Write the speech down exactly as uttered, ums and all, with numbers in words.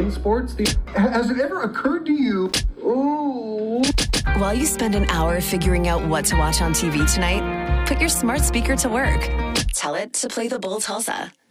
playing sports. The, has it ever occurred to you? Ooh. While you spend an hour figuring out what to watch on T V tonight, put your smart speaker to work. Tell it to play the Bold Tulsa.